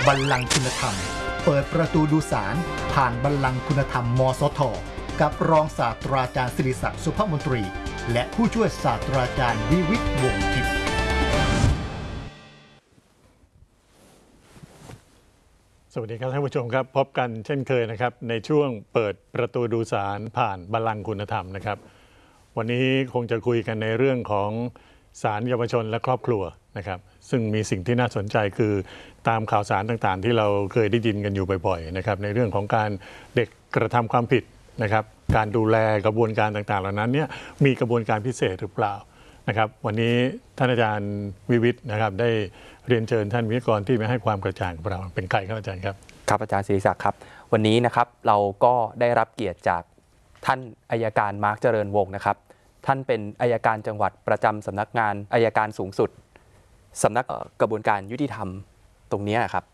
บัลลังก์คุณธรรมเปิดประตูดูศาลผ่านบัลลังก์คุณธรรมมสทกับรองศาสตราจารย์ศิริศักดิ์สุภมนตรีและผู้ช่วยศาสตราจารย์วิวิตรวงศ์ทิพย์สวัสดีครับท่านผู้ชมครับพบกันเช่นเคยนะครับในช่วงเปิดประตูดูศาลผ่านบัลลังก์คุณธรรมนะครับวันนี้คงจะคุยกันในเรื่องของศาลเยาวชนและครอบครัวนะครับซึ่งมีสิ่งที่น่าสนใจคือตามข่าวสารต่างๆที่เราเคยได้ยินกันอยู่บ่อยๆนะครับในเรื่องของการเด็กกระทำความผิดนะครับการดูแลกระบวนการต่างๆเหล่านั้นเนี่ยมีกระบวนการพิเศษหรือเปล่านะครับวันนี้ท่านอาจารย์วิวิตรนะครับได้เรียนเชิญท่านวิทยากรที่มาให้ความกระจ่างกับเราเป็นใครครับอาจารย์ครับครับอาจารย์ศิริศักดิ์ครับวันนี้นะครับเราก็ได้รับเกียรติจากท่านอัยการมาร์คเจริญวงศ์นะครับท่านเป็นอัยการจังหวัดประจำสำนักงานอัยการสูงสุดสำนักกระบวนการยุติธรรมตรงนี้ครับ